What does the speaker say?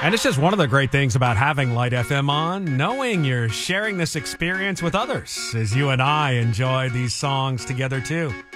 And it's just one of the great things about having Light FM on, knowing you're sharing this experience with others as you and I enjoy these songs together too.